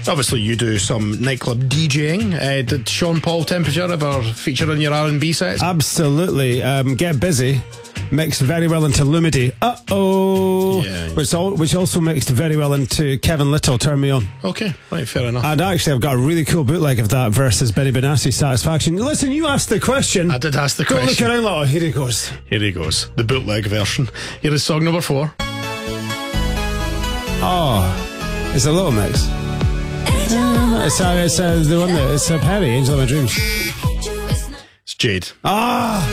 Obviously, you do some nightclub DJing. Did Sean Paul Temperature ever feature on your R&B sets? Absolutely. Get Busy mixed very well into Lumidity. Yeah. Which also mixed very well into Kevin Little, Turn Me On. Okay, right, fair enough. And actually, I've got a really cool bootleg of that versus Benny Benassi, Satisfaction. Listen, you asked the question. I did ask the Don't question. look around like, oh, here he goes. Here he goes, the bootleg version. Here is song number 4. Oh, it's a little mix. It's the one that it's Perry, Angel of My Dreams. It's Jade. Ah.